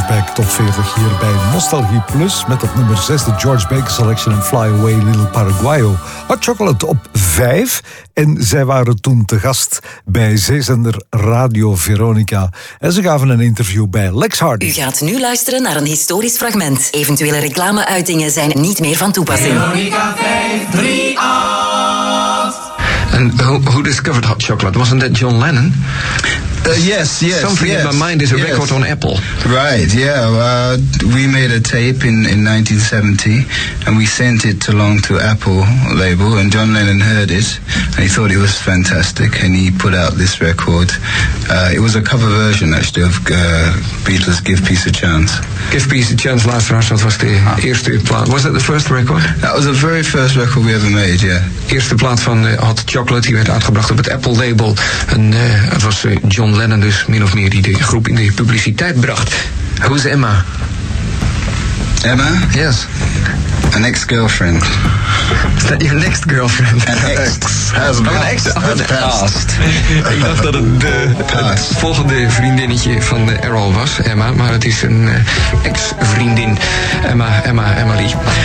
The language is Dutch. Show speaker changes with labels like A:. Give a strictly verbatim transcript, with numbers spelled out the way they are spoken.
A: Flashback Top veertig hier bij Nostalgie Plus. Met op nummer zes de George Baker Selection en Fly Away Little Paraguayo. Hot Chocolate op vijf. En zij waren toen te gast bij zeezender Radio Veronica. En ze gaven een interview bij Lex Hardy.
B: U gaat nu luisteren naar een historisch fragment. Eventuele reclameuitingen zijn niet meer van toepassing.
C: Veronica vijf drie acht.
D: And who, who discovered Hot Chocolate? Wasn't that John Lennon?
E: Uh, yes, yes.
D: Something
E: yes,
D: in my mind is a
E: yes.
D: record on Apple.
E: Right, yeah. Uh, we made a tape in, in nineteen seventy and we sent it along to Apple label, and John Lennon heard it and he thought it was fantastic and he put out this record. Uh, it was a cover version actually of uh, Beatles' Give Peace a Chance.
D: Give Peace a Chance, luisteraars, dat was de ah. eerste plaat. Was that the first record?
E: That was the very first record we ever made, yeah.
D: Eerste plaat van uh, Hot Chocolate, die werd uitgebracht op het Apple label. En uh, het was uh, John Lennon dus min of meer die de groep in de publiciteit bracht. Who's Emma?
E: Emma?
D: Yes.
E: An ex-girlfriend.
D: Is that your next girlfriend?
E: An ex. Has
D: Oh, een ex. Oh,
E: Has passed.
D: Ik dacht dat het, de, het volgende vriendinnetje van Errol was, Emma. Maar het is een uh, ex-vriendin. Emma, Emma, Emily.